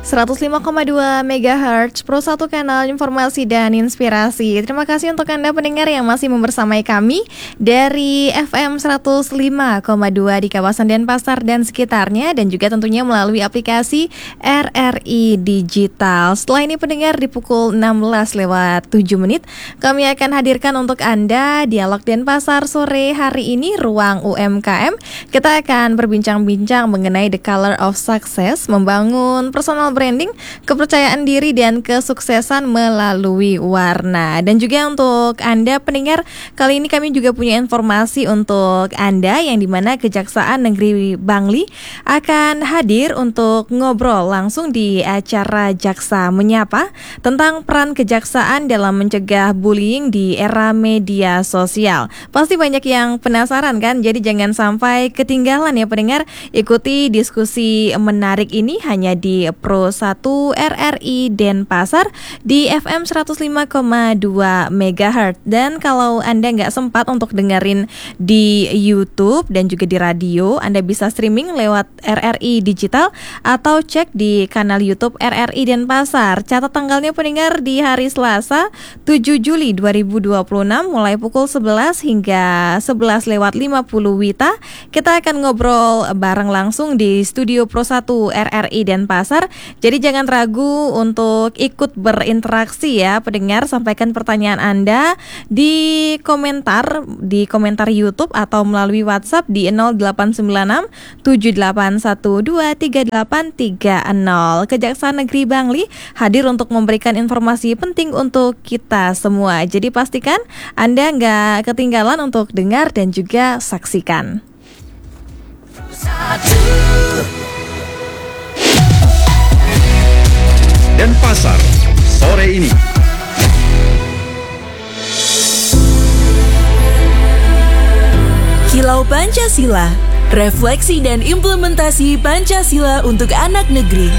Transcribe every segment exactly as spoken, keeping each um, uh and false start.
seratus lima koma dua megahertz, Pro satu kanal informasi dan inspirasi. Terima kasih untuk Anda pendengar yang masih membersamai kami dari F M seratus lima koma dua di kawasan Denpasar dan sekitarnya, dan juga tentunya melalui aplikasi R R I Digital. Setelah ini pendengar, di pukul enam belas lewat tujuh menit kami akan hadirkan untuk Anda Dialog Denpasar sore hari ini, Ruang U M K M. Kita akan berbincang-bincang mengenai the color of success, membangun personal branding, kepercayaan diri dan kesuksesan melalui warna. Dan juga untuk Anda pendengar, kali ini kami juga punya informasi untuk Anda, yang dimana Kejaksaan Negeri Bangli akan hadir untuk ngobrol langsung di acara Jaksa Menyapa tentang peran kejaksaan dalam mencegah bullying di era media sosial. Pasti banyak yang penasaran kan? Jadi jangan sampai ketinggalan ya pendengar. Ikuti diskusi menarik ini hanya di Pro satu R R I Denpasar di F M seratus lima koma dua megahertz. Dan kalau Anda nggak sempat untuk dengerin di YouTube dan juga di radio, Anda bisa streaming lewat R R I Digital atau cek di kanal YouTube R R I Denpasar. Catat tanggalnya pendengar, di hari Selasa tujuh Juli dua ribu dua puluh enam mulai pukul sebelas hingga sebelas lewat lima puluh Wita. Kita akan ngobrol bareng langsung di studio Pro satu R R I Denpasar. Jadi jangan ragu untuk ikut berinteraksi ya pendengar. Sampaikan pertanyaan Anda di komentar di komentar YouTube atau melalui WhatsApp di nol delapan sembilan enam tujuh delapan satu dua tiga delapan tiga nol. Kejaksaan Negeri Bangli hadir untuk memberikan informasi penting untuk kita semua. Jadi pastikan Anda nggak ketinggalan untuk dengar dan juga saksikan. Denpasar sore ini. Kilau Pancasila, refleksi dan implementasi Pancasila untuk anak negeri.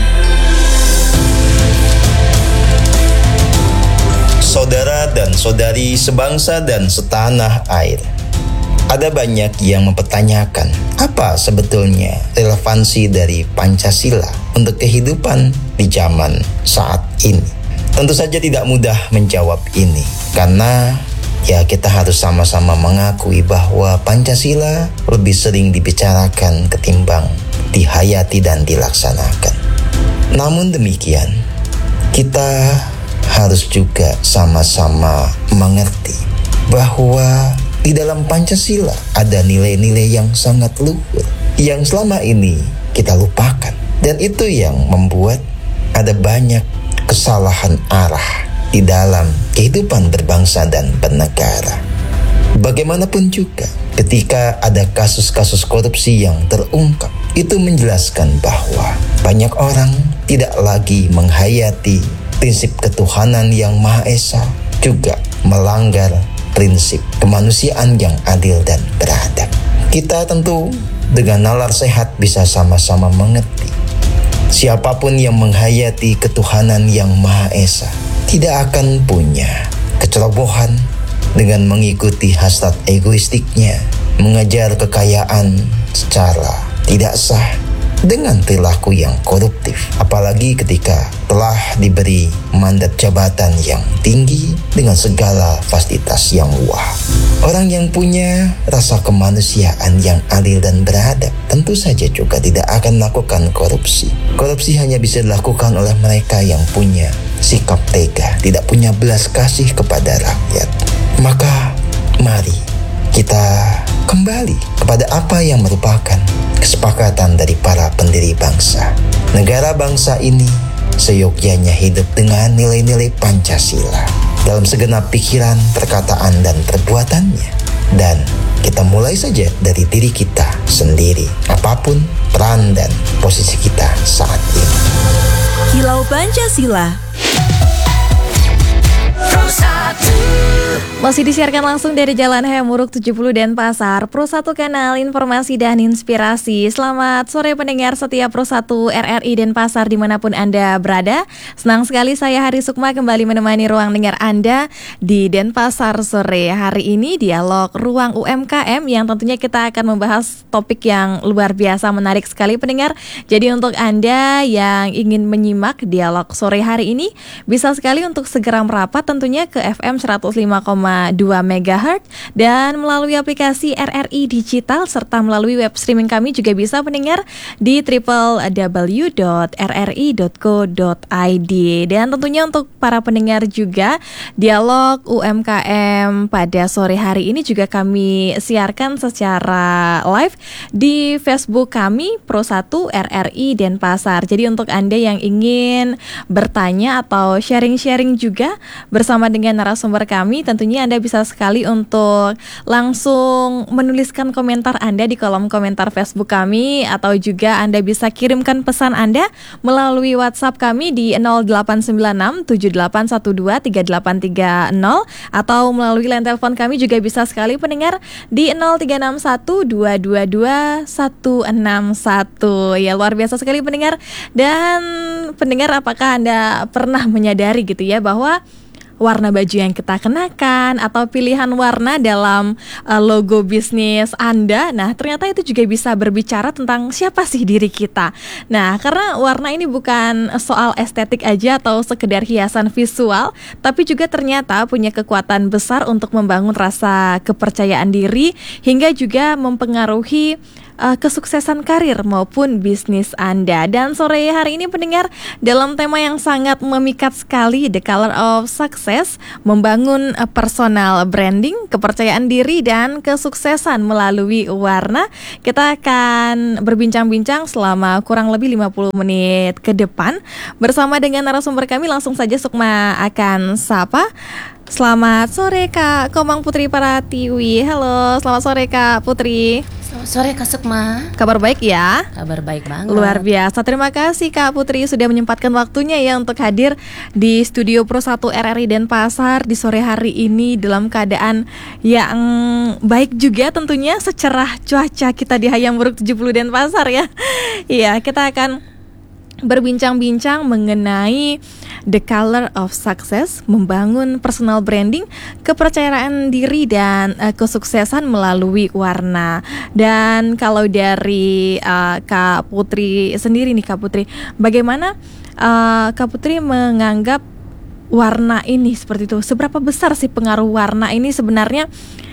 Saudara dan saudari sebangsa dan setanah air, ada banyak yang mempertanyakan apa sebetulnya relevansi dari Pancasila untuk kehidupan di zaman saat ini. Tentu saja tidak mudah menjawab ini, karena ya kita harus sama-sama mengakui bahwa Pancasila lebih sering dibicarakan ketimbang dihayati dan dilaksanakan. Namun demikian, kita harus juga sama-sama mengerti bahwa di dalam Pancasila ada nilai-nilai yang sangat luhur yang selama ini kita lupakan, dan itu yang membuat ada banyak kesalahan arah di dalam kehidupan berbangsa dan bernegara. Bagaimanapun juga, ketika ada kasus-kasus korupsi yang terungkap, itu menjelaskan bahwa banyak orang tidak lagi menghayati prinsip ketuhanan yang Maha Esa, juga melanggar prinsip kemanusiaan yang adil dan beradab. Kita tentu dengan nalar sehat bisa sama-sama mengerti, siapapun yang menghayati ketuhanan yang Maha Esa tidak akan punya kecerobohan dengan mengikuti hasrat egoistiknya, mengejar kekayaan secara tidak sah dengan perilaku yang koruptif, apalagi ketika telah diberi mandat jabatan yang tinggi dengan segala fasilitas yang wah. Orang yang punya rasa kemanusiaan yang adil dan beradab tentu saja juga tidak akan melakukan korupsi. Korupsi hanya bisa dilakukan oleh mereka yang punya sikap tega, tidak punya belas kasih kepada rakyat. Maka mari kita kembali kepada apa yang merupakan kesepakatan dari para pendiri bangsa. Negara bangsa ini seyogyanya hidup dengan nilai-nilai Pancasila dalam segenap pikiran, perkataan, dan perbuatannya. Dan kita mulai saja dari diri kita sendiri, apapun peran dan posisi kita saat ini. Kilau Pancasila. satu. Masih disiarkan langsung dari Jalan Hayam Wuruk tujuh puluh Denpasar, Pro satu Kanal Informasi dan Inspirasi. Selamat sore pendengar setia Pro satu R R I Denpasar dimanapun Anda berada. Senang sekali saya Hari Sukma kembali menemani ruang dengar Anda di Denpasar sore. Hari ini dialog ruang U M K M yang tentunya kita akan membahas topik yang luar biasa menarik sekali pendengar. Jadi untuk Anda yang ingin menyimak dialog sore hari ini, bisa sekali untuk segera merapat tentunya ke F M seratus lima koma dua megahertz dan melalui aplikasi R R I Digital serta melalui web streaming kami juga bisa pendengar di w w w dot r r i dot co dot i d. Dan tentunya untuk para pendengar juga dialog U M K M pada sore hari ini juga kami siarkan secara live di Facebook kami Pro satu R R I Denpasar. Jadi untuk Anda yang ingin bertanya atau sharing-sharing juga bersama dengan narasumber kami, tentunya Anda bisa sekali untuk langsung menuliskan komentar Anda di kolom komentar Facebook kami, atau juga Anda bisa kirimkan pesan Anda melalui WhatsApp kami di nol delapan sembilan enam tujuh delapan satu dua tiga delapan tiga nol, atau melalui line telepon kami juga bisa sekali pendengar di nol tiga enam satu dua dua dua satu enam satu. Ya, luar biasa sekali pendengar. Dan pendengar, apakah Anda pernah menyadari gitu ya bahwa warna baju yang kita kenakan atau pilihan warna dalam uh, logo bisnis Anda, nah ternyata itu juga bisa berbicara tentang siapa sih diri kita. Nah, karena warna ini bukan soal estetik aja atau sekedar hiasan visual, tapi juga ternyata punya kekuatan besar untuk membangun rasa kepercayaan diri hingga juga mempengaruhi Uh, kesuksesan karir maupun bisnis Anda. Dan sore hari ini pendengar, dalam tema yang sangat memikat sekali, The Color of Success, membangun uh, personal branding, kepercayaan diri dan kesuksesan melalui warna. Kita akan berbincang-bincang selama kurang lebih lima puluh menit ke depan bersama dengan narasumber kami. Langsung saja Sukma akan sapa. Selamat sore Kak Komang Putri Paratiwi. Halo, selamat sore Kak Putri. Selamat sore Kak Sukma. Kabar baik ya? Kabar baik banget. Luar biasa. Terima kasih Kak Putri sudah menyempatkan waktunya ya untuk hadir di studio Pro satu R R I Denpasar di sore hari ini dalam keadaan yang baik juga tentunya, secerah cuaca kita di Hayam Wuruk tujuh puluh Denpasar ya. Iya, kita akan berbincang-bincang mengenai The Color of Success, membangun personal branding, kepercayaan diri dan uh, kesuksesan melalui warna. Dan kalau dari uh, Kak Putri sendiri nih Kak Putri, bagaimana uh, Kak Putri menganggap warna ini seperti itu? Seberapa besar sih pengaruh warna ini sebenarnya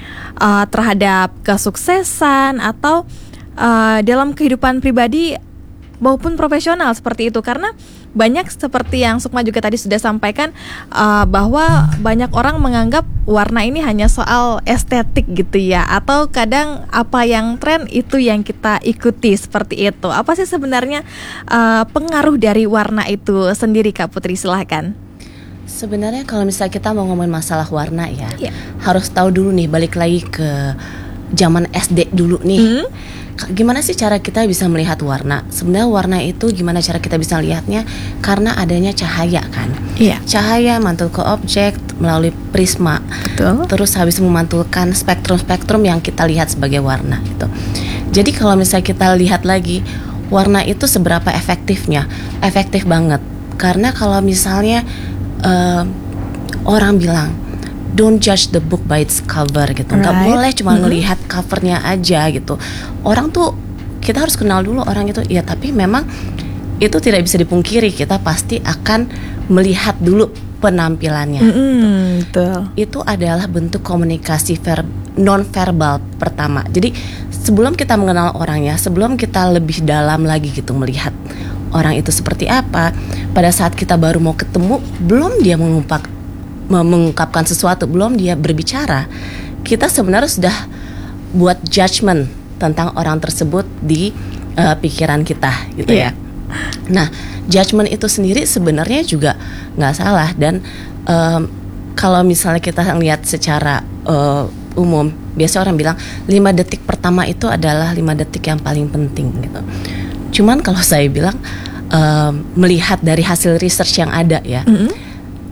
uh, terhadap kesuksesan atau uh, dalam kehidupan pribadi maupun profesional seperti itu? Karena banyak seperti yang Sukma juga tadi sudah sampaikan uh, bahwa banyak orang menganggap warna ini hanya soal estetik gitu ya, atau kadang apa yang tren itu yang kita ikuti seperti itu. Apa sih sebenarnya uh, pengaruh dari warna itu sendiri Kak Putri, silahkan. Sebenarnya kalau misalnya kita mau ngomongin masalah warna ya, yeah. harus tahu dulu nih, balik lagi ke zaman S D dulu nih. Hmm? Gimana sih cara kita bisa melihat warna? Sebenarnya warna itu gimana cara kita bisa lihatnya? Karena adanya cahaya kan. Iya. Cahaya mantul ke objek melalui prisma. Betul. Terus habis memantulkan spektrum-spektrum yang kita lihat sebagai warna gitu. Jadi kalau misalnya kita lihat lagi, warna itu seberapa efektifnya? Efektif banget. Karena kalau misalnya uh, orang bilang don't judge the book by its cover gitu. Right. Gak boleh cuma mm-hmm. ngelihat covernya aja gitu. Orang tuh, kita harus kenal dulu orang itu. Ya tapi memang itu tidak bisa dipungkiri, kita pasti akan melihat dulu penampilannya. Mm-hmm, betul. Itu adalah bentuk komunikasi ver- non-verbal pertama. Jadi sebelum kita mengenal orangnya, sebelum kita lebih dalam lagi gitu melihat orang itu seperti apa, pada saat kita baru mau ketemu, belum dia mengungkap mengungkapkan sesuatu, belum dia berbicara, kita sebenarnya sudah buat judgement tentang orang tersebut di uh, pikiran kita gitu yeah. ya. Nah, judgement itu sendiri sebenarnya juga nggak salah. Dan um, kalau misalnya kita lihat secara uh, umum, biasa orang bilang lima detik pertama itu adalah lima detik yang paling penting gitu. Cuman kalau saya bilang um, melihat dari hasil research yang ada ya, mm-hmm.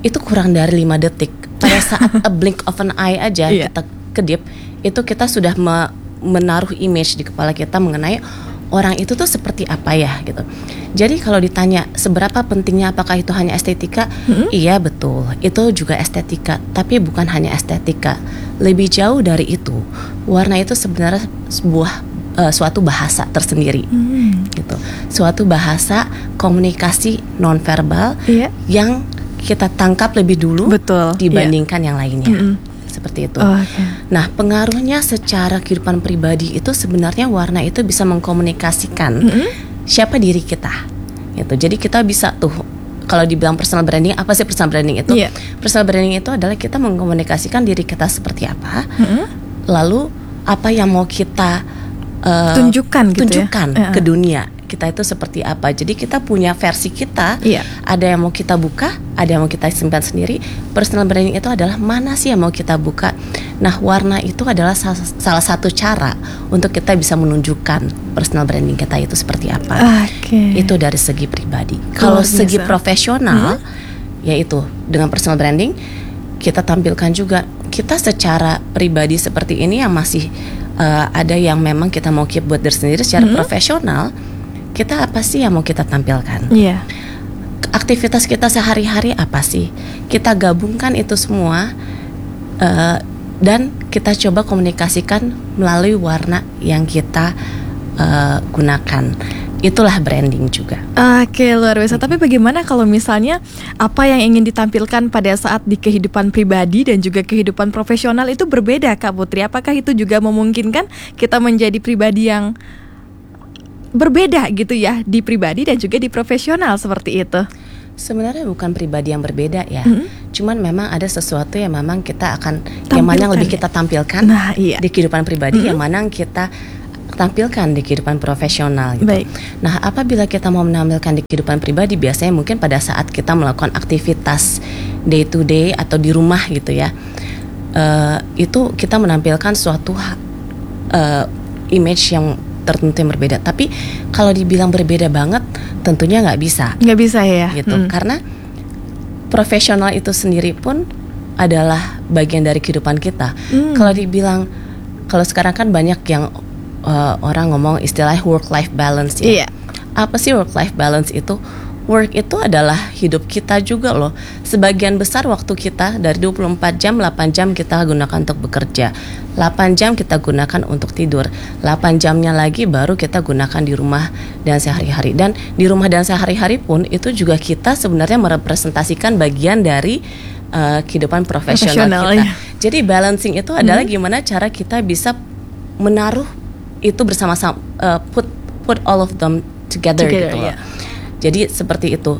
itu kurang dari lima detik. Pada saat a blink of an eye aja Iya. kita kedip, itu kita sudah me- menaruh image di kepala kita mengenai orang itu tuh seperti apa ya gitu. Jadi kalau ditanya seberapa pentingnya apakah itu hanya estetika, Mm-hmm. iya betul, itu juga estetika, tapi bukan hanya estetika. Lebih jauh dari itu, warna itu sebenarnya sebuah uh, suatu bahasa tersendiri, Hmm. gitu. Suatu bahasa komunikasi nonverbal Iya. yang kita tangkap lebih dulu Betul, dibandingkan yang lainnya. Mm-mm. Seperti itu. Oh, oke. Nah, pengaruhnya secara kehidupan pribadi itu sebenarnya warna itu bisa mengkomunikasikan Mm-mm. siapa diri kita. Gitu. Jadi kita bisa tuh kalau dibilang personal branding, apa sih personal branding itu? Iya. Personal branding itu adalah kita mengkomunikasikan diri kita seperti apa, Mm-mm. lalu apa yang mau kita uh, Tunjukkan gitu ya. tunjukkan Iya. ke dunia. Kita itu seperti apa. Jadi kita punya versi kita. Iya. Ada yang mau kita buka, ada yang mau kita simpan sendiri. Personal branding itu adalah mana sih yang mau kita buka. Nah, warna itu adalah salah, salah satu cara untuk kita bisa menunjukkan personal branding kita itu seperti apa. Oke. Itu dari segi pribadi. Kalau Luar biasa. segi profesional, yaitu dengan personal branding, kita tampilkan juga kita secara pribadi seperti ini yang masih uh, ada yang memang kita mau keep buat diri sendiri. Secara profesional, kita apa sih yang mau kita tampilkan? Iya. Aktivitas kita sehari-hari apa sih? Kita gabungkan itu semua uh, dan kita coba komunikasikan melalui warna yang kita uh, gunakan. Itulah branding juga. Oke, luar biasa. Tapi bagaimana kalau misalnya apa yang ingin ditampilkan pada saat di kehidupan pribadi dan juga kehidupan profesional itu berbeda, Kak Putri? Apakah itu juga memungkinkan kita menjadi pribadi yang berbeda gitu ya, di pribadi dan juga di profesional seperti itu? Sebenarnya bukan pribadi yang berbeda ya. Mm-hmm. Cuman memang ada sesuatu yang memang kita akan yang mana yang lebih kita tampilkan Nah, iya. di kehidupan pribadi, yang mana yang kita tampilkan di kehidupan profesional gitu. Baik. Nah, apabila kita mau menampilkan di kehidupan pribadi, biasanya mungkin pada saat kita melakukan aktivitas day to day atau di rumah gitu ya. Uh, itu kita menampilkan suatu uh, image yang tertentu yang berbeda. Tapi kalau dibilang berbeda banget, tentunya nggak bisa. Nggak bisa ya? Gitu. Hmm. Karena profesional itu sendiri pun adalah bagian dari kehidupan kita. Hmm. Kalau dibilang, kalau sekarang kan banyak yang uh, orang ngomong istilah work-life balance ya. Iya. Apa sih work-life balance itu? Work itu adalah hidup kita juga loh. Sebagian besar waktu kita dari dua puluh empat jam, delapan jam kita gunakan untuk bekerja, delapan jam kita gunakan untuk tidur, delapan jamnya lagi baru kita gunakan di rumah dan sehari-hari. Dan di rumah dan sehari-hari pun itu juga kita sebenarnya merepresentasikan bagian dari uh, kehidupan profesional Profesional, kita. ya. Jadi balancing itu adalah gimana cara kita bisa menaruh itu bersama-sama, uh, put put all of them together, Together, gitu loh. ya. Jadi seperti itu.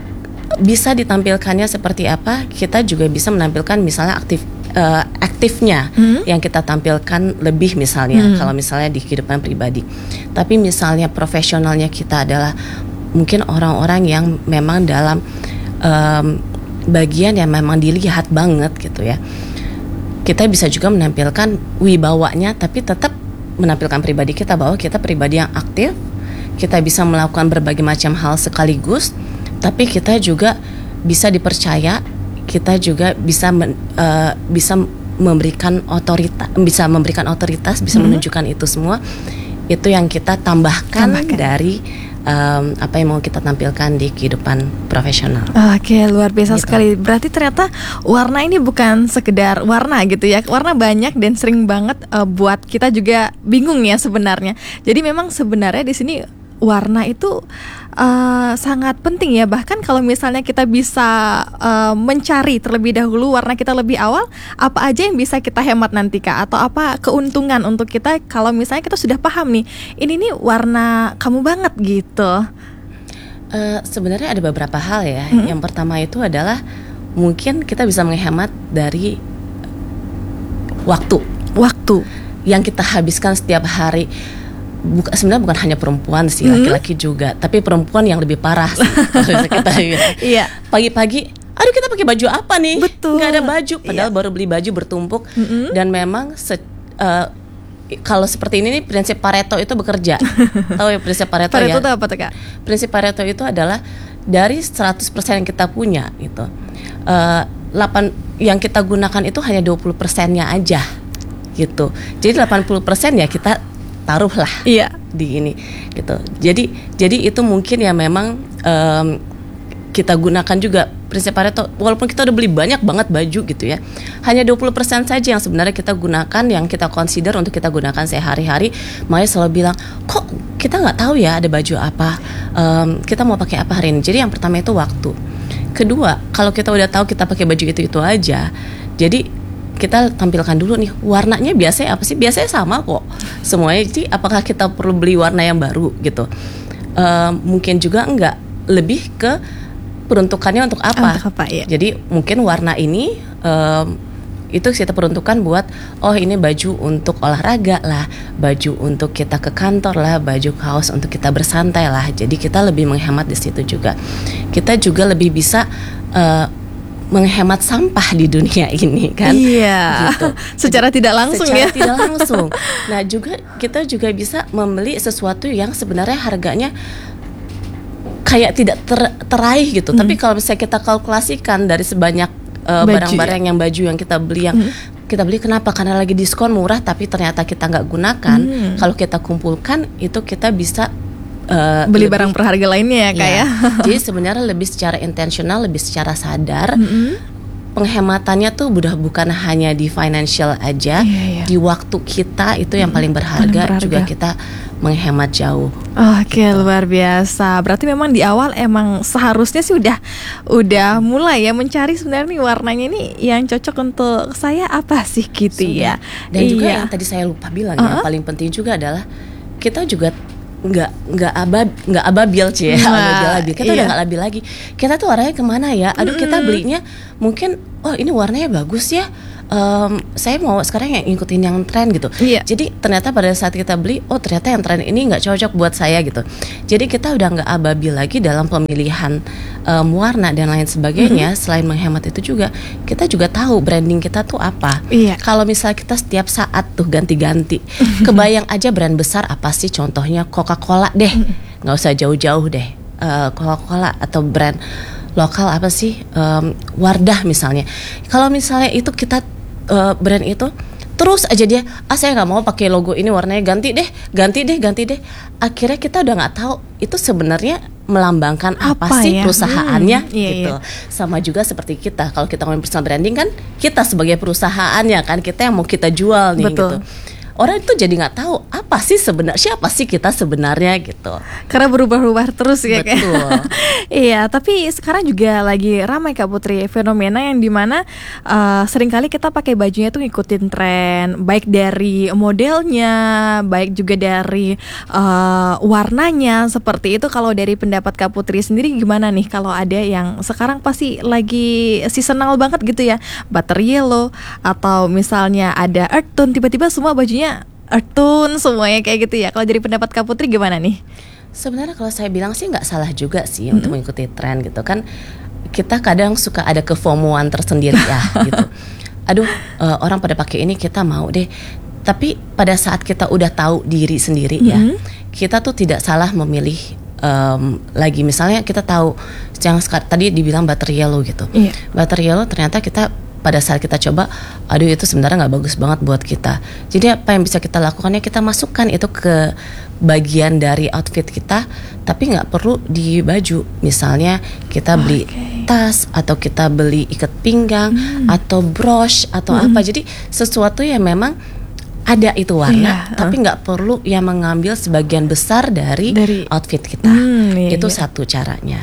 Bisa ditampilkannya seperti apa? Kita juga bisa menampilkan misalnya aktif uh, aktifnya Hmm. yang kita tampilkan lebih misalnya Hmm. kalau misalnya di kehidupan pribadi. Tapi misalnya profesionalnya kita adalah mungkin orang-orang yang memang dalam um, bagian yang memang dilihat banget gitu ya. Kita bisa juga menampilkan wibawanya, tapi tetap menampilkan pribadi kita bahwa kita pribadi yang aktif. Kita bisa melakukan berbagai macam hal sekaligus, tapi kita juga bisa dipercaya, kita juga bisa men, uh, bisa memberikan otoritas, bisa memberikan otoritas, bisa Hmm. menunjukkan itu semua. Itu yang kita tambahkan, Tambahkan. dari um, apa yang mau kita tampilkan di kehidupan profesional. Oke, luar biasa Gitu. sekali. Berarti ternyata warna ini bukan sekedar warna gitu ya. Warna banyak dan sering banget uh, buat kita juga bingung ya sebenarnya. Jadi memang sebenarnya di sini warna itu uh, sangat penting ya. Bahkan kalau misalnya kita bisa uh, mencari terlebih dahulu warna kita lebih awal, apa aja yang bisa kita hemat nanti Kak? Atau apa keuntungan untuk kita kalau misalnya kita sudah paham nih, ini nih warna kamu banget gitu. Uh, sebenarnya ada beberapa hal ya. Mm-hmm. Yang pertama itu adalah mungkin kita bisa menghemat dari waktu Waktu. yang kita habiskan setiap hari. Buka, sebenarnya bukan hanya perempuan sih, Mm-hmm. laki-laki juga, tapi perempuan yang lebih parah sih. Kalau bisa kita lihat. Iya. Pagi-pagi, aduh kita pakai baju apa nih? Betul. Nggak ada baju, padahal Iya. baru beli baju bertumpuk. Mm-hmm. Dan memang se- uh, kalau seperti ini nih prinsip Pareto itu bekerja. Tahu ya prinsip Pareto, Pareto ya? itu apa tuh Kak? Prinsip Pareto itu adalah dari seratus persen yang kita punya gitu. uh, delapan yang kita gunakan itu hanya dua puluh persennya aja gitu. Jadi delapan puluh persen ya kita taruhlah Iya. di ini gitu. Jadi jadi itu mungkin ya memang um, kita gunakan juga prinsip Pareto. Walaupun kita udah beli banyak banget baju gitu ya, hanya dua puluh persen saja yang sebenarnya kita gunakan, yang kita consider untuk kita gunakan sehari-hari. Makanya selalu bilang, kok kita nggak tahu ya ada baju apa, um, kita mau pakai apa hari ini. Jadi yang pertama itu waktu. Kedua, kalau kita udah tahu kita pakai baju itu itu aja, jadi kita tampilkan dulu nih warnanya biasanya apa sih? Biasanya sama kok semuanya. Jadi apakah kita perlu beli warna yang baru gitu? Um, mungkin juga enggak, lebih ke peruntukannya untuk apa? Untuk apa, ya. Jadi mungkin warna ini um, itu kita peruntukan buat, oh ini baju untuk olahraga lah, baju untuk kita ke kantor lah, baju kaos untuk kita bersantai lah. Jadi kita lebih menghemat di situ juga. Kita juga lebih bisa uh, menghemat sampah di dunia ini kan? Iya. Gitu. Secara tidak langsung Secara ya. tidak langsung. Nah juga kita juga bisa membeli sesuatu yang sebenarnya harganya kayak tidak ter, teraih gitu. Hmm. Tapi kalau misalnya kita kalkulasikan dari sebanyak uh, Baju, barang-barang ya? yang baju yang kita beli yang hmm. kita beli, kenapa? Karena lagi diskon murah tapi ternyata kita nggak gunakan. Hmm. Kalau kita kumpulkan itu kita bisa uh, beli lebih, barang berharga lainnya ya Kak ya. Jadi sebenarnya lebih secara intensional, lebih secara sadar. Mm-hmm. Penghematannya tuh udah bukan hanya di financial aja, iya, iya. di waktu kita itu yang paling berharga, paling berharga. juga kita menghemat jauh. Oke, luar biasa. Berarti memang di awal emang seharusnya sih udah udah mulai ya mencari sebenarnya nih warnanya ini yang cocok untuk saya apa sih gitu Sudah. ya. Dan iya. juga yang tadi saya lupa bilang, Uh-huh. yang paling penting juga adalah kita juga nggak nggak abab nggak ababil cie, Nah, labil. Kita iya. udah nggak labil lagi. Kita tuh warnanya kemana ya? Aduh, kita belinya mungkin, oh ini warnanya bagus ya. Um, saya mau sekarang yang ngikutin yang tren gitu. Iya. Jadi ternyata pada saat kita beli, oh ternyata yang tren ini nggak cocok buat saya gitu. Jadi kita udah nggak ababil lagi dalam pemilihan um, warna dan lain sebagainya. Mm-hmm. Selain menghemat itu juga, kita juga tahu branding kita tuh apa. Iya. Kalau misalnya kita setiap saat tuh ganti-ganti, kebayang aja brand besar apa sih? Contohnya Coca-Cola deh, nggak usah jauh-jauh deh. Uh, Coca-Cola atau brand lokal apa sih? Um, Wardah misalnya. Kalau misalnya itu kita Uh, brand itu terus aja dia, ah saya nggak mau pakai logo ini, warnanya ganti deh, ganti deh, ganti deh. Akhirnya kita udah nggak tahu itu sebenarnya melambangkan apa, Apa sih ya? perusahaannya Hmm, iya, gitu. iya. Sama juga seperti kita, kalau kita ngomongin personal branding kan kita sebagai perusahaannya kan, kita yang mau kita jual nih. Betul. Gitu. Orang itu jadi nggak tahu apa sih sebenarnya, siapa sih kita sebenarnya gitu. Karena berubah-ubah terus ya Kak. Betul. Iya, tapi sekarang juga lagi ramai Kak Putri fenomena yang dimana uh, seringkali kita pakai bajunya tuh ngikutin tren, baik dari modelnya, baik juga dari uh, warnanya seperti itu. Kalau dari pendapat Kak Putri sendiri gimana nih kalau ada yang sekarang pasti lagi seasonal banget gitu ya, butter yellow atau misalnya ada earth tone, tiba-tiba semua bajunya earth tone semuanya kayak gitu ya. Kalau dari pendapat Kak Putri gimana nih? Sebenarnya kalau saya bilang sih nggak salah juga sih mm-hmm. untuk mengikuti tren gitu kan. Kita kadang suka ada kefomoan tersendiri ya gitu. Aduh, uh, orang pada pakai ini kita mau deh. Tapi pada saat kita udah tahu diri sendiri mm-hmm. ya, kita tuh tidak salah memilih um, lagi. Misalnya kita tahu yang tadi dibilang butter yellow gitu. Iya. Butter yellow ternyata kita pada saat kita coba, aduh itu sebenarnya nggak bagus banget buat kita. Jadi apa yang bisa kita lakukan ya kita masukkan itu ke bagian dari outfit kita, tapi nggak perlu di baju. Misalnya kita beli okay. tas atau kita beli ikat pinggang hmm. atau brush atau hmm. apa. Jadi sesuatu yang memang ada itu warna, iya, tapi nggak uh. perlu yang mengambil sebagian besar dari, dari outfit kita. Hmm, iya, itu iya. satu caranya.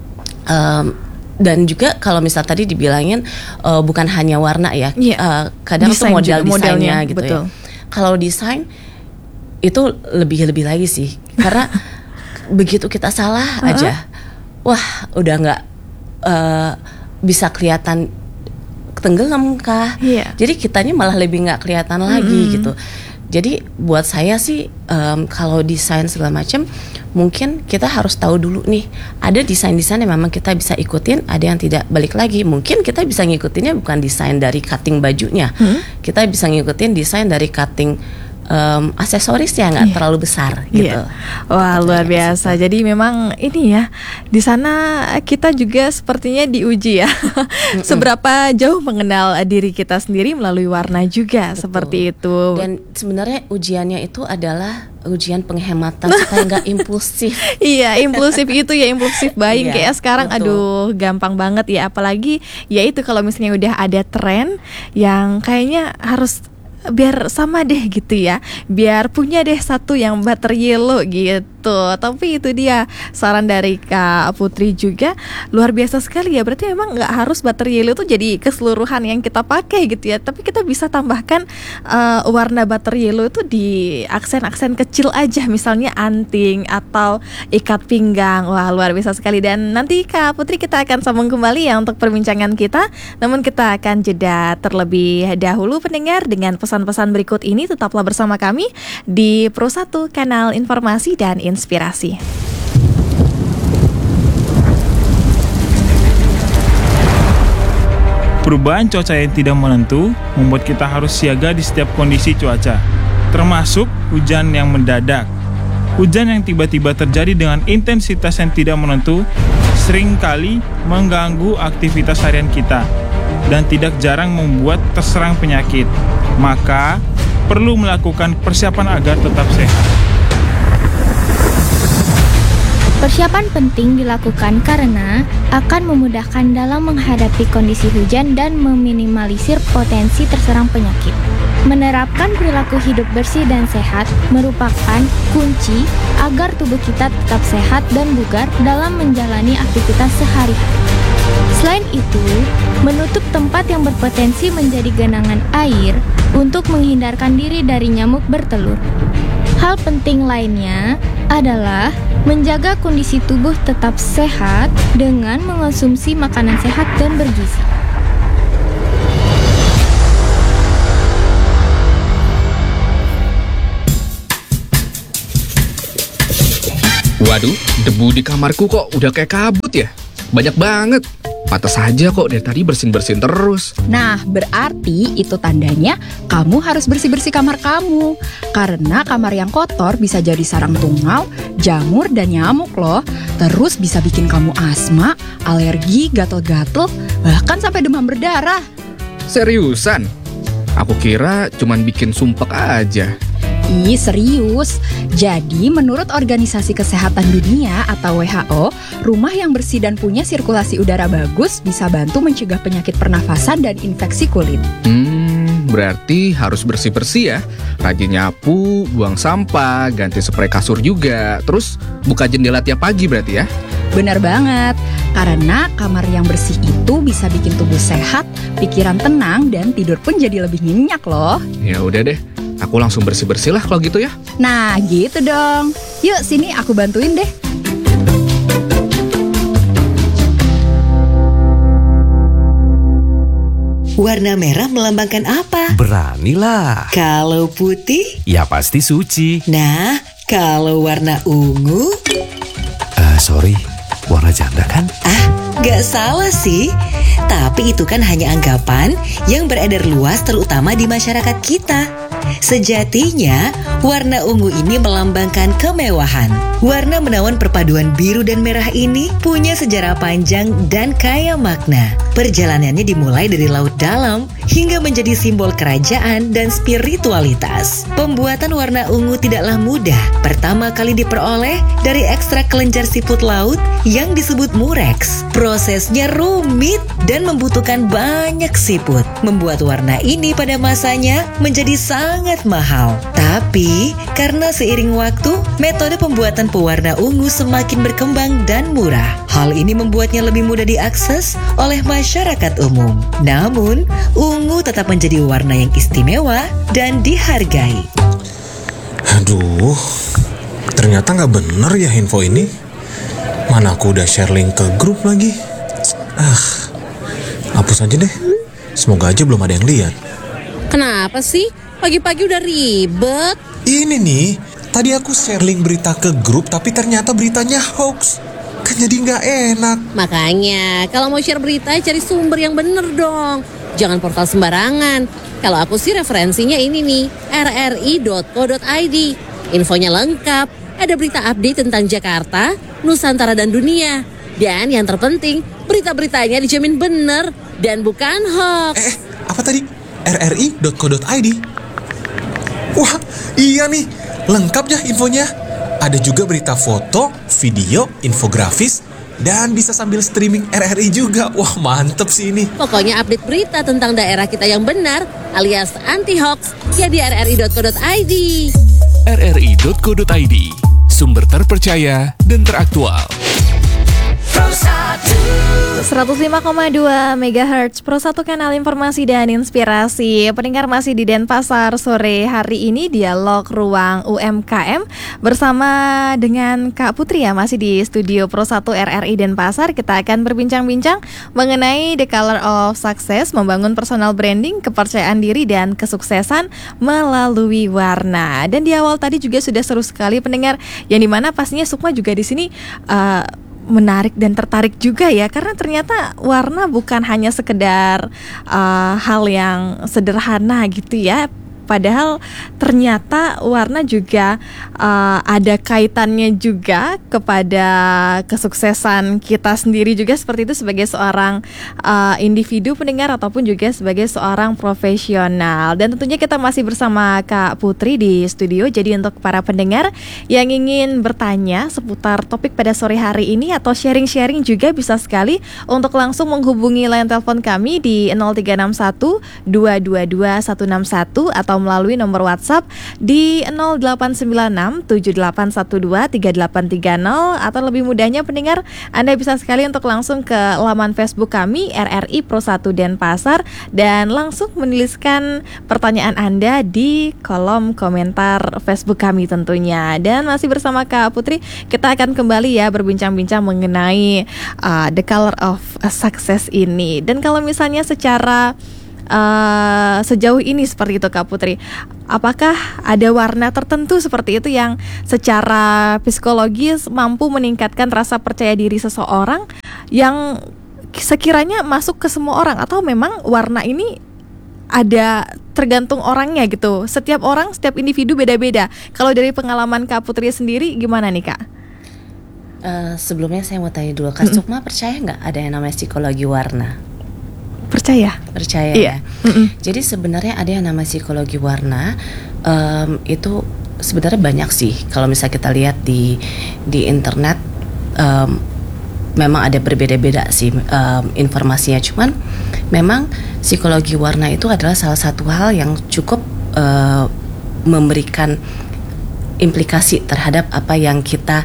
Um, Dan juga kalau misal tadi dibilangin uh, bukan hanya warna ya, yeah. uh, kadang desain tuh model desainnya gitu betul. ya. Kalau desain itu lebih-lebih lagi sih, karena begitu kita salah uh-huh. aja, wah udah nggak uh, bisa kelihatan tenggelam kah? Yeah. Jadi kitanya malah lebih nggak kelihatan mm-hmm. lagi gitu. Jadi buat saya sih um, kalau desain segala macam mungkin kita harus tahu dulu nih, ada desain-desain yang memang kita bisa ikutin, ada yang tidak. Balik lagi mungkin kita bisa ngikutinnya bukan desain dari cutting bajunya, hmm? kita bisa ngikutin desain dari cutting um, aksesorisnya nggak Iya. terlalu besar gitu. Iya. Wah, luar biasa. Jadi memang ini ya, di sana kita juga sepertinya diuji ya. Seberapa jauh mengenal diri kita sendiri melalui warna juga. Betul. Seperti itu. Dan sebenarnya ujiannya itu adalah ujian penghematan supaya nggak impulsif. Iya, impulsif itu ya, impulsif buying. Iya, Kayak sekarang betul. aduh gampang banget ya. Apalagi ya itu kalau misalnya udah ada tren yang kayaknya harus biar sama deh gitu ya, biar punya deh satu yang butter yellow gitu. Tapi itu dia saran dari Kak Putri juga luar biasa sekali ya. Berarti memang nggak harus butter yellow itu jadi keseluruhan yang kita pakai gitu ya, tapi kita bisa tambahkan uh, warna butter yellow itu di aksen-aksen kecil aja, misalnya anting atau ikat pinggang. Wah, luar biasa sekali. Dan nanti Kak Putri kita akan sambung kembali ya untuk perbincangan kita. Namun kita akan jeda terlebih dahulu pendengar dengan pesan-pesan berikut ini. Tetaplah bersama kami di Pro satu Kanal Informasi dan Inspirasi. Perubahan cuaca yang tidak menentu membuat kita harus siaga di setiap kondisi cuaca, termasuk hujan yang mendadak. Hujan yang tiba-tiba terjadi dengan intensitas yang tidak menentu seringkali mengganggu aktivitas harian kita dan tidak jarang membuat terserang penyakit. Maka, perlu melakukan persiapan agar tetap sehat. Persiapan penting dilakukan karena akan memudahkan dalam menghadapi kondisi hujan dan meminimalisir potensi terserang penyakit. Menerapkan perilaku hidup bersih dan sehat merupakan kunci agar tubuh kita tetap sehat dan bugar dalam menjalani aktivitas sehari-hari. Selain itu, menutup tempat yang berpotensi menjadi genangan air untuk menghindarkan diri dari nyamuk bertelur. Hal penting lainnya adalah menjaga kondisi tubuh tetap sehat dengan mengonsumsi makanan sehat dan bergizi. Waduh, debu di kamarku kok udah kayak kabut ya? Banyak banget. Pantas saja kok dari tadi bersin-bersin terus. Nah, berarti itu tandanya kamu harus bersih-bersih kamar kamu. Karena kamar yang kotor bisa jadi sarang tungau, jamur, dan nyamuk loh. Terus bisa bikin kamu asma, alergi, gatel-gatel, bahkan sampai demam berdarah. Seriusan? Aku kira cuman bikin sumpek aja. Ih, serius. Jadi, menurut Organisasi Kesehatan Dunia atau W H O, rumah yang bersih dan punya sirkulasi udara bagus bisa bantu mencegah penyakit pernafasan dan infeksi kulit. Hmm, berarti harus bersih-bersih ya. Rajin nyapu, buang sampah, ganti spray kasur juga. Terus buka jendela tiap pagi berarti ya? Benar banget, karena kamar yang bersih itu bisa bikin tubuh sehat, pikiran tenang, dan tidur pun jadi lebih nyenyak loh. Ya udah deh. Aku langsung bersih-bersih lah kalau gitu ya. Nah, gitu dong. Yuk, sini aku bantuin deh. Warna merah melambangkan apa? Beranilah. Kalau putih? Ya pasti suci. Nah, kalau warna ungu? Uh, sorry, warna janda kan? Ah, gak salah sih. Tapi itu kan hanya anggapan yang beredar luas terutama di masyarakat kita. Sejatinya, warna ungu ini melambangkan kemewahan. Warna menawan perpaduan biru dan merah ini punya sejarah panjang dan kaya makna. Perjalanannya dimulai dari laut dalam hingga menjadi simbol kerajaan dan spiritualitas. Pembuatan warna ungu tidaklah mudah. Pertama kali diperoleh dari ekstrak kelenjar siput laut yang disebut mureks. Prosesnya rumit dan membutuhkan banyak siput. Membuat warna ini pada masanya menjadi sangat mahal. Tapi karena seiring waktu, metode pembuatan pewarna ungu semakin berkembang dan murah. Hal ini membuatnya lebih mudah diakses oleh masyarakat umum. Namun, ungu tetap menjadi warna yang istimewa dan dihargai. Aduh, ternyata nggak bener ya info ini. Mana aku udah share link ke grup lagi. Ah, hapus aja deh. Semoga aja belum ada yang lihat. Kenapa sih? Pagi-pagi udah ribet. Ini nih, tadi aku share link berita ke grup tapi ternyata beritanya hoax. Kan jadi nggak enak. Makanya, kalau mau share berita cari sumber yang bener dong. Jangan portal sembarangan. Kalau aku sih referensinya ini nih, r r i dot co dot i d. Infonya lengkap, ada berita update tentang Jakarta, Nusantara dan dunia. Dan yang terpenting, berita-beritanya dijamin bener dan bukan hoax. Eh, apa tadi? r r i dot co dot i d. Wah, iya nih, lengkap ya infonya. Ada juga berita foto, video, infografis, dan bisa sambil streaming R R I juga. Wah, mantep sih ini. Pokoknya update berita tentang daerah kita yang benar alias anti hoax ya di r r i dot co dot i d. r r i dot co dot i d, sumber terpercaya dan teraktual. seratus lima koma dua megahertz Pro satu kanal informasi dan inspirasi. Pendengar masih di Denpasar sore hari ini, dialog ruang U M K M bersama dengan Kak Putri ya, masih di studio Pro satu R R I Denpasar. Kita akan berbincang-bincang mengenai The Color of Success, membangun personal branding, kepercayaan diri dan kesuksesan melalui warna. Dan di awal tadi juga sudah seru sekali pendengar, yang dimana pastinya Sukma juga di sini uh, menarik dan tertarik juga ya, karena ternyata warna bukan hanya sekedar uh, hal yang sederhana gitu ya. Padahal ternyata warna juga uh, ada kaitannya juga kepada kesuksesan kita sendiri juga, seperti itu sebagai seorang uh, individu pendengar ataupun juga sebagai seorang profesional. Dan tentunya kita masih bersama Kak Putri di studio. Jadi untuk para pendengar yang ingin bertanya seputar topik pada sore hari ini atau sharing-sharing juga bisa sekali untuk langsung menghubungi line telepon kami di nol tiga enam satu dua dua dua satu enam satu atau melalui nomor WhatsApp di nol delapan sembilan enam tujuh delapan satu dua tiga delapan tiga nol, atau lebih mudahnya pendengar Anda bisa sekali untuk langsung ke laman Facebook kami R R I Pro satu Denpasar dan langsung menuliskan pertanyaan Anda di kolom komentar Facebook kami tentunya. Dan masih bersama Kak Putri, kita akan kembali ya berbincang-bincang mengenai uh, The Color of Success ini. Dan kalau misalnya secara Uh, sejauh ini seperti itu Kak Putri, apakah ada warna tertentu seperti itu yang secara psikologis mampu meningkatkan rasa percaya diri seseorang yang sekiranya masuk ke semua orang, atau memang warna ini ada tergantung orangnya gitu, setiap orang, setiap individu beda-beda? Kalau dari pengalaman Kak Putri sendiri gimana nih Kak? Uh, sebelumnya saya mau tanya dulu, Kak Sukma percaya nggak ada yang namanya psikologi warna? Percaya, percaya iya. ya. Mm-mm. Jadi sebenarnya ada yang namanya psikologi warna, um, itu sebenarnya banyak sih. Kalau misalnya kita lihat di di internet, um, memang ada berbeda-beda sih um, informasinya. Cuman memang psikologi warna itu adalah salah satu hal yang cukup uh, memberikan implikasi terhadap apa yang kita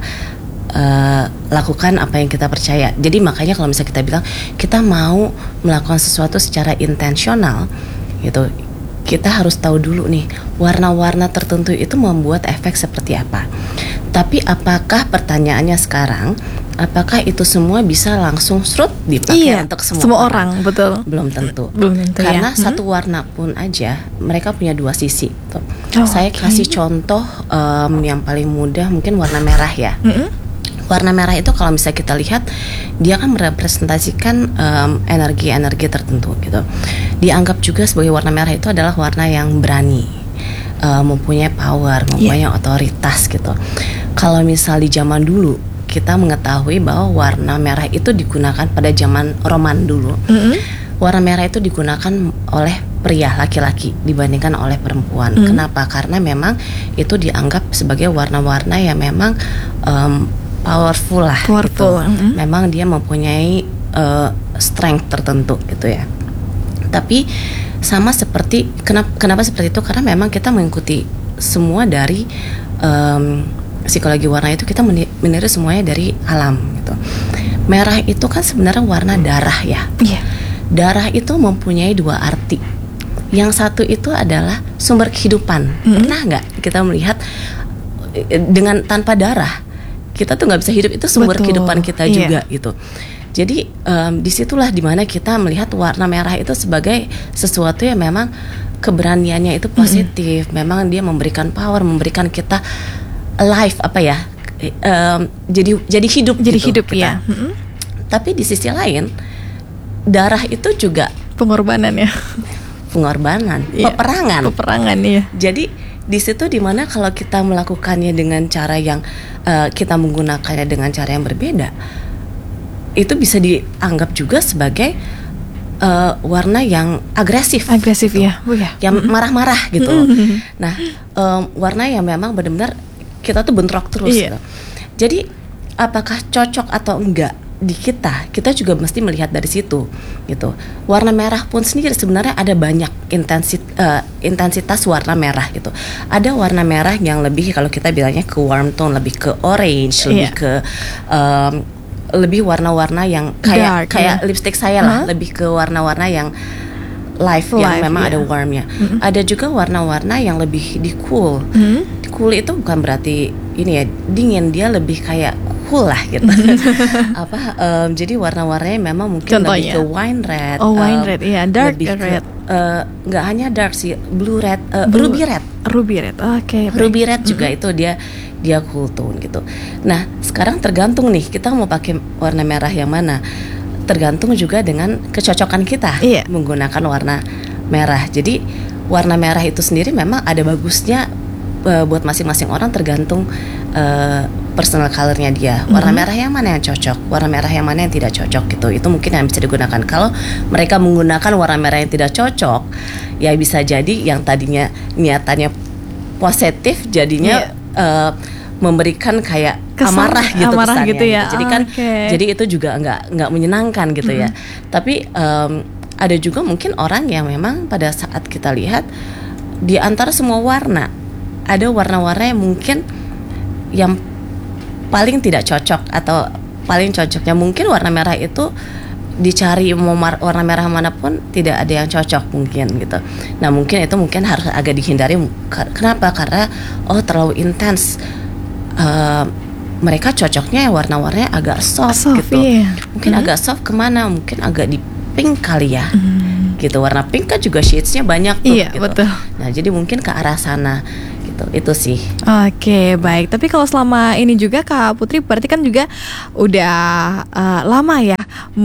Uh, lakukan, apa yang kita percaya. Jadi makanya kalau misalnya kita bilang kita mau melakukan sesuatu secara intensional gitu, kita harus tahu dulu nih warna-warna tertentu itu membuat efek seperti apa. Tapi apakah pertanyaannya sekarang, apakah itu semua bisa langsung serut dipakai iya, untuk semua, semua orang? orang? Betul. Belum tentu. Belum tentu. Karena ya. satu hmm? warna pun aja mereka punya dua sisi. Tuh. Oh, Saya okay. kasih contoh um, yang paling mudah mungkin warna merah ya. Mm-hmm. Warna merah itu kalau misalnya kita lihat, dia kan merepresentasikan um, energi-energi tertentu gitu. Dianggap juga sebagai warna merah itu adalah warna yang berani, uh, mempunyai power, mempunyai yeah. otoritas gitu. Kalau misal di zaman dulu kita mengetahui bahwa warna merah itu digunakan pada zaman Roman dulu. Mm-hmm. Warna merah itu digunakan oleh pria laki-laki dibandingkan oleh perempuan. Mm. Kenapa? Karena memang itu dianggap sebagai warna-warna yang memang um, powerful lah, powerful. Gitu. Mm-hmm. Memang dia mempunyai uh, strength tertentu gitu ya. Tapi sama seperti kenapa kenapa seperti itu? Karena memang kita mengikuti semua dari um, psikologi warna itu, kita meniru semuanya dari alam gitu. Merah itu kan sebenarnya warna darah ya. Yeah. Darah itu mempunyai dua arti. Yang satu itu adalah sumber kehidupan. Mm-hmm. Pernah nggak kita melihat dengan tanpa darah kita tuh nggak bisa hidup, itu sumber Betul. kehidupan kita yeah. juga gitu. Jadi um, disitulah dimana kita melihat warna merah itu sebagai sesuatu yang memang keberaniannya itu positif. Mm-hmm. Memang dia memberikan power, memberikan kita alive apa ya, um, jadi jadi hidup. Jadi gitu, hidup kita. ya. Mm-hmm. Tapi di sisi lain darah itu juga pengorbanan ya. pengorbanan, Iya, peperangan. Peperangan ya. Jadi di situ dimana kalau kita melakukannya dengan cara yang uh, kita menggunakannya dengan cara yang berbeda, itu bisa dianggap juga sebagai uh, warna yang agresif, agresif gitu. Ya, Bu ya, yang marah-marah gitu. Mm-hmm. Nah, um, warna yang memang benar-benar kita tuh bentrok terus. Iya. Gitu. Jadi apakah cocok atau enggak di kita, kita juga mesti melihat dari situ, gitu. Warna merah pun sendiri sebenarnya ada banyak intensit, uh, intensitas warna merah gitu. Ada warna merah yang lebih, kalau kita bilangnya ke warm tone, lebih ke orange, yeah. lebih ke um, lebih warna-warna yang kayak Dark, kayak yeah. lipstick saya lah, uh-huh. lebih ke warna-warna yang live, live yang memang yeah. ada warmnya. Mm-hmm. Ada juga warna-warna yang lebih di cool. Mm-hmm. Di cool itu bukan berarti ini ya dingin, dia lebih kayak cool lah gitu. Apa um, jadi warna-warnanya memang mungkin Contohnya? lebih ke wine red. Oh, wine um, red, iya, dark lebih red. Nggak uh, hanya dark sih, blue red, uh, blue, ruby red. Ruby red, oke. Okay, ruby red juga mm-hmm. itu dia dia cool tone gitu. Nah sekarang tergantung nih kita mau pakai warna merah yang mana. Tergantung juga dengan kecocokan kita iya. menggunakan warna merah. Jadi warna merah itu sendiri memang ada bagusnya uh, buat masing-masing orang, tergantung uh, personal colornya dia. Warna mm-hmm. merah yang mana yang cocok, warna merah yang mana yang tidak cocok gitu. Itu mungkin yang bisa digunakan. Kalau mereka menggunakan warna merah yang tidak cocok, ya bisa jadi yang tadinya niatannya positif jadinya yeah. uh, memberikan kayak kesan, amarah gitu amarah kesannya gitu ya. Gitu. Jadi kan okay. jadi itu juga nggak nggak menyenangkan gitu mm-hmm. ya. Tapi um, ada juga mungkin orang yang memang pada saat kita lihat di antara semua warna ada warna-warna yang mungkin yang paling tidak cocok atau paling cocoknya mungkin warna merah itu dicari mau mar- warna merah manapun tidak ada yang cocok mungkin gitu. Nah mungkin itu mungkin harus agak dihindari. Kenapa? Karena oh terlalu intens. Uh, mereka cocoknya warna-warnanya agak soft, soft gitu. Iya. Mungkin hmm. agak soft kemana? Mungkin agak di pink kali ya. Hmm. Gitu. Warna pink kan juga shades-nya banyak tuh. Iya, gitu. Betul. Nah jadi mungkin ke arah sana. Gitu. Itu sih. Oke, baik. Tapi kalau selama ini juga Kak Putri berarti kan juga udah uh, lama ya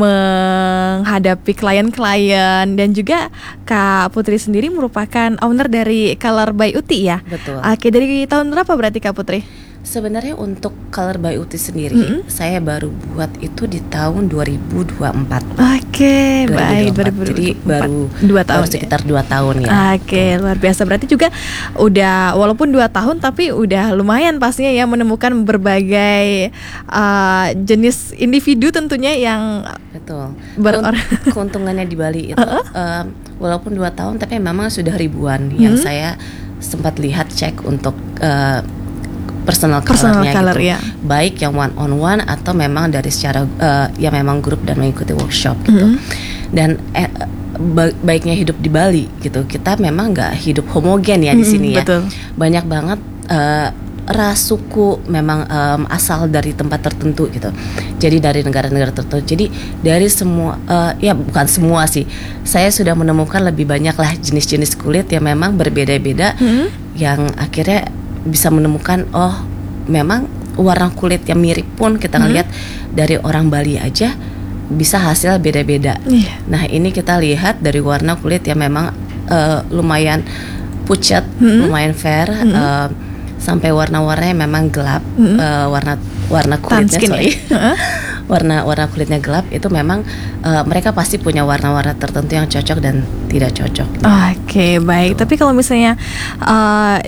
menghadapi klien-klien, dan juga Kak Putri sendiri merupakan owner dari Color by Uti ya. Betul. Oke, dari tahun berapa berarti Kak Putri? Sebenarnya untuk Color by Uti sendiri mm-hmm. saya baru buat itu di tahun dua ribu dua puluh empat. Oke, baik. Jadi baru dua tahun, baru sekitar dua tahun ya. Oke, luar biasa. Berarti juga udah walaupun dua tahun tapi udah lumayan pastinya ya menemukan berbagai uh, jenis individu tentunya yang betul. Beror- Keuntungannya di Bali itu uh-uh. uh, walaupun dua tahun tapi memang sudah ribuan hmm. yang saya sempat lihat cek untuk uh, personal colornya color, gitu, ya. baik yang one on one atau memang dari secara uh, yang memang grup dan mengikuti workshop gitu. Mm-hmm. Dan eh, ba- baiknya hidup di Bali gitu, kita memang nggak hidup homogen ya di mm-hmm, sini ya. Betul. Banyak banget uh, ras suku memang um, asal dari tempat tertentu gitu. Jadi dari negara-negara tertentu. Jadi dari semua uh, ya bukan semua sih. Saya sudah menemukan lebih banyak lah jenis-jenis kulit yang memang berbeda-beda mm-hmm. yang akhirnya bisa menemukan oh memang warna kulit yang mirip pun kita ngelihat hmm. dari orang Bali aja bisa hasil beda-beda. Yeah. Nah ini kita lihat dari warna kulit yang memang uh, lumayan pucat, hmm. lumayan fair, hmm. uh, sampai warna-warnanya memang gelap, hmm. uh, warna warna kulitnya sorry, uh-huh. warna warna kulitnya gelap itu memang uh, mereka pasti punya warna-warna tertentu yang cocok dan tidak cocok. Oke, okay, baik. Gitu. Tapi kalau misalnya uh,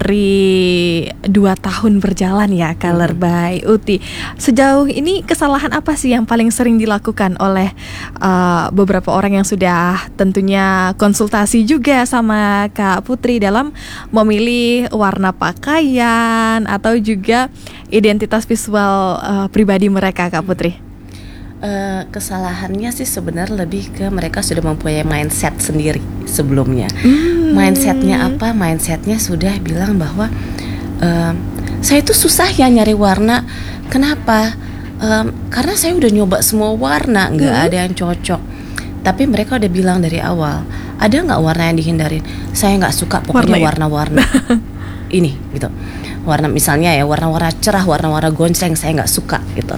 dari dua tahun berjalan ya Color hmm. by Uti, sejauh ini kesalahan apa sih yang paling sering dilakukan oleh uh, beberapa orang yang sudah tentunya konsultasi juga sama Kak Putri dalam memilih warna pakaian atau juga identitas visual uh, pribadi mereka, Kak Putri? Uh, kesalahannya sih sebenarnya lebih ke mereka sudah mempunyai mindset sendiri sebelumnya. Hmm. Mindsetnya apa? Mindsetnya sudah bilang bahwa uh, saya itu susah ya nyari warna. Kenapa? Um, karena saya udah nyoba semua warna, nggak hmm. ada yang cocok. Tapi mereka udah bilang dari awal, ada nggak warna yang dihindarin? Saya nggak suka pokoknya warna-warna ini gitu. Warna misalnya ya warna-warna cerah, warna-warna gonceng saya nggak suka gitu.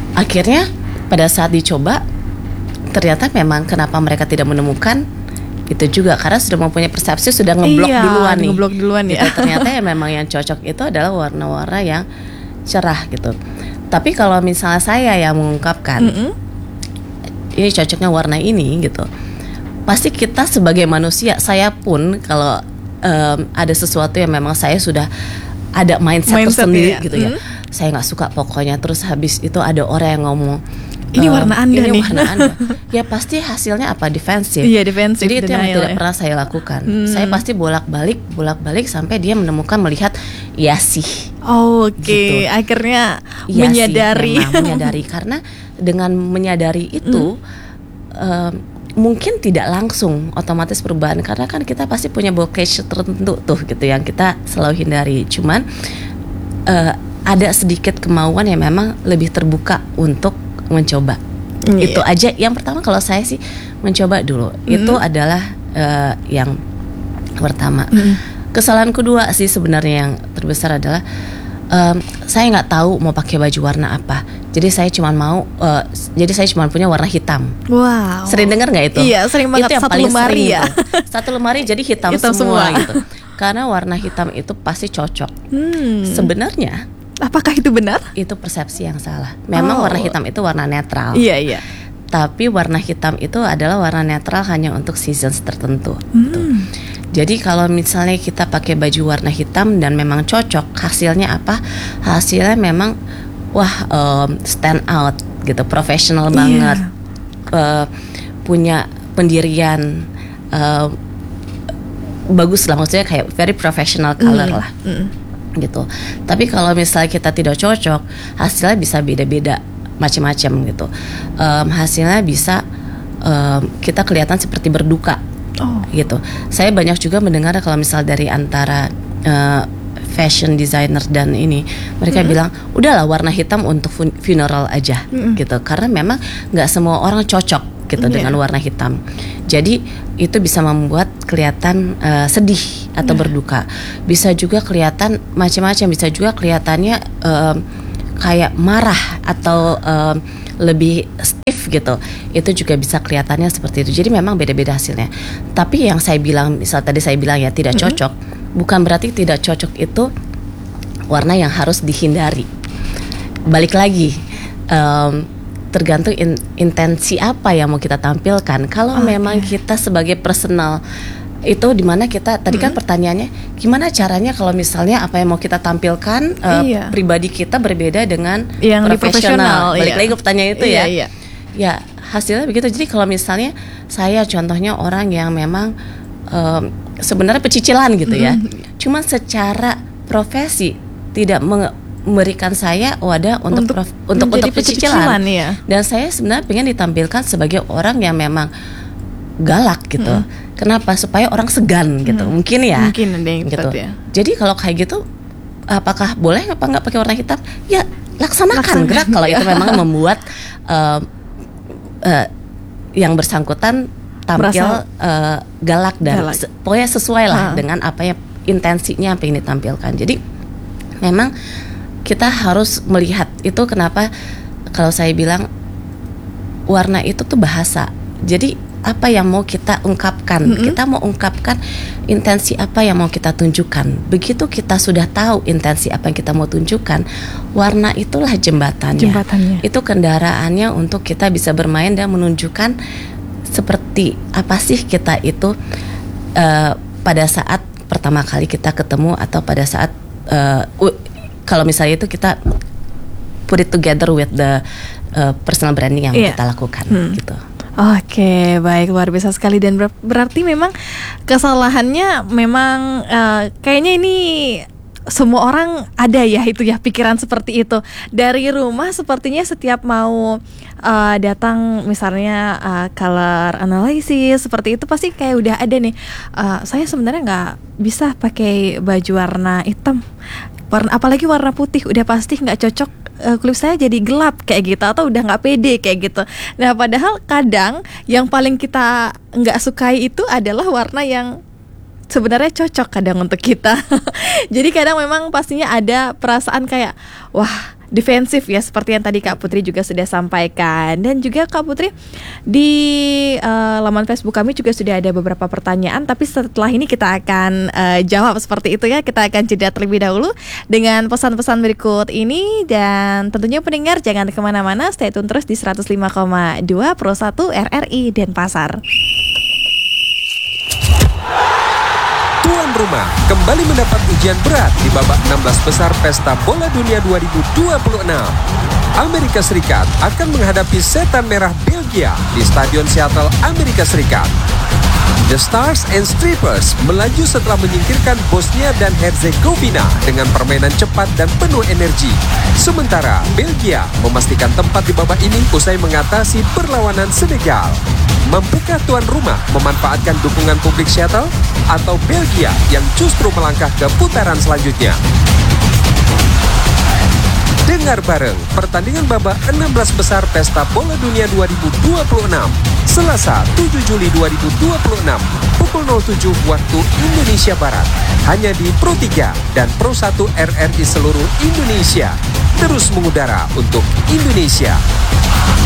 Akhirnya pada saat dicoba ternyata memang kenapa mereka tidak menemukan Gitu juga karena sudah mempunyai persepsi, sudah ngeblok iya, duluan nih. Ngeblok duluan ya. Gitu, ternyata ya memang yang cocok itu adalah warna-warna yang cerah gitu. Tapi kalau misalnya saya yang mengungkapkan mm-hmm. ini cocoknya warna ini gitu, pasti kita sebagai manusia, saya pun kalau um, ada sesuatu yang memang saya sudah ada mindset, mindset tersendiri ya. Gitu ya, mm-hmm. saya nggak suka pokoknya. Terus habis itu ada orang yang ngomong, ini um, warna Anda ini nih. warna Anda. Ya pasti hasilnya apa? Defensif. Iya, defensif. Jadi itu yang tidak ya. pernah saya lakukan. Hmm. Saya pasti bolak-balik, bolak-balik sampai dia menemukan, melihat, ya sih. Oh, Oke, okay. Gitu. Akhirnya ya menyadari. Sih, memang menyadari karena dengan menyadari itu hmm. um, mungkin tidak langsung otomatis perubahan karena kan kita pasti punya blockage tertentu tuh gitu yang kita selalu hindari. Cuman uh, ada sedikit kemauan yang memang lebih terbuka untuk mencoba. Yeah. Itu aja yang pertama kalau saya sih mencoba dulu. Mm. Itu adalah uh, yang pertama. Mm. Kesalahan kedua sih sebenarnya yang terbesar adalah um, saya nggak tahu mau pakai baju warna apa. Jadi saya cuma mau uh, jadi saya cuma punya warna hitam. Wow. Sering dengar nggak itu? Iya, sering banget. Itu yang satu paling lemari sering ya. itu. Satu lemari jadi hitam, hitam semua, semua gitu. Karena warna hitam itu pasti cocok. Hmm. Sebenarnya apakah itu benar? Itu persepsi yang salah. Memang oh. warna hitam itu warna netral. Iya, iya. Tapi warna hitam itu adalah warna netral hanya untuk seasons tertentu. Hmm. Gitu. Jadi kalau misalnya kita pakai baju warna hitam dan memang cocok, hasilnya apa? Hasilnya memang wah um, stand out gitu, profesional yeah. banget, uh, punya pendirian. Uh, bagus lah, maksudnya kayak very professional color mm. lah. Mm. Gitu. Tapi kalau misalnya kita tidak cocok, hasilnya bisa beda-beda, macam-macam gitu. Um, hasilnya bisa um, kita kelihatan seperti berduka, oh. gitu. Saya banyak juga mendengar kalau misal dari antara uh, fashion designer dan ini, mereka mm-hmm. bilang udahlah warna hitam untuk fun- funeral aja, mm-hmm. gitu. Karena memang nggak semua orang cocok gitu yeah. dengan warna hitam. Jadi itu bisa membuat kelihatan uh, sedih atau yeah. berduka. Bisa juga kelihatan macam-macam. Bisa juga kelihatannya uh, kayak marah atau uh, lebih stiff gitu. Itu juga bisa kelihatannya seperti itu. Jadi memang beda-beda hasilnya. Tapi yang saya bilang, misal tadi saya bilang ya tidak cocok, mm-hmm. bukan berarti tidak cocok itu warna yang harus dihindari. Balik lagi. Um, tergantung in, intensi apa yang mau kita tampilkan. Kalau okay. memang kita sebagai personal itu dimana kita tadi kan mm-hmm. pertanyaannya gimana caranya kalau misalnya apa yang mau kita tampilkan iya. uh, pribadi kita berbeda dengan yang profesional. Balik iya. lagi ke pertanyaan itu iya, ya. Iya. Ya hasilnya begitu. Jadi kalau misalnya saya contohnya orang yang memang um, sebenarnya pecicilan gitu ya, mm-hmm. cuma secara profesi tidak menge- memberikan saya wadah untuk untuk prof, untuk, untuk pecicilan, ya. Dan saya sebenarnya pengen ditampilkan sebagai orang yang memang galak gitu. Hmm. Kenapa? Supaya orang segan gitu. Hmm. Mungkin ya. Mungkin ada yang gitu. Ya. Jadi kalau kayak gitu, apakah boleh apa nggak pakai warna hitam? Ya laksanakan, laksanakan. Gerak kalau itu memang membuat uh, uh, yang bersangkutan tampil uh, galak dan galak. Se- pokoknya sesuai lah ha. dengan apa yang intensinya apa yang ditampilkan. Jadi memang kita harus melihat itu kenapa kalau saya bilang warna itu tuh bahasa. Jadi apa yang mau kita ungkapkan, mm-hmm. kita mau ungkapkan intensi apa yang mau kita tunjukkan. Begitu kita sudah tahu intensi apa yang kita mau tunjukkan, warna itulah jembatannya. Jembatannya. Itu kendaraannya untuk kita bisa bermain dan menunjukkan seperti apa sih kita itu uh, pada saat pertama kali kita ketemu atau pada saat uh, uh, kalau misalnya itu kita put it together with the uh, personal branding yang yeah. kita lakukan hmm. gitu. Oke, baik, luar biasa sekali. Dan ber- berarti memang kesalahannya memang uh, kayaknya ini semua orang ada ya itu ya pikiran seperti itu. Dari rumah sepertinya setiap mau uh, datang misalnya uh, color analysis seperti itu pasti kayak udah ada nih. Uh, saya sebenarnya nggak bisa pakai baju warna hitam. Warna, apalagi warna putih udah pasti nggak cocok, uh, kulit saya jadi gelap kayak gitu atau udah nggak pede kayak gitu. Nah padahal kadang yang paling kita nggak sukai itu adalah warna yang sebenarnya cocok kadang untuk kita. Jadi kadang memang pastinya ada perasaan kayak wah defensif ya, seperti yang tadi Kak Putri juga sudah sampaikan. Dan juga Kak Putri, di uh, laman Facebook kami juga sudah ada beberapa pertanyaan, tapi setelah ini kita akan uh, jawab seperti itu ya. Kita akan jeda terlebih dahulu dengan pesan-pesan berikut ini. Dan tentunya pendengar jangan kemana-mana, stay tune terus di seratus lima koma dua Pro satu R R I Denpasar. Tuan rumah kembali mendapat ujian berat di babak enam belas besar Pesta Bola Dunia dua ribu dua puluh enam. Amerika Serikat akan menghadapi Setan Merah Belgia di Stadion Seattle, Amerika Serikat. The Stars and Stripers melaju setelah menyingkirkan Bosnia dan Herzegovina dengan permainan cepat dan penuh energi. Sementara Belgia memastikan tempat di babak ini usai mengatasi perlawanan Senegal. Mampukah tuan rumah memanfaatkan dukungan publik Seattle atau Belgia yang justru melangkah ke putaran selanjutnya? Dengar bareng pertandingan babak enam belas besar Pesta Bola Dunia dua ribu dua puluh enam, Selasa tujuh Juli dua ribu dua puluh enam, pukul nol tujuh waktu Indonesia Barat, hanya di Pro tiga dan Pro satu R R I seluruh Indonesia. Terus mengudara untuk Indonesia.